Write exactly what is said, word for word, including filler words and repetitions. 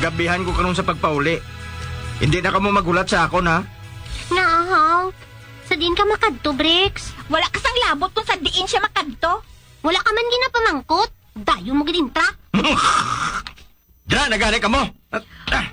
Sinabihan ko karon sa pagpauli. Hindi na ka mo magulat sa akon, ha? Naahaw. Sa din ka makadto, Bricks. Wala ka sang labot kung sa diin siya makadto. Wala ka man ginapamangkot. Dayo mo ginintra. Diyan, nagani ka mo! Ah, ah.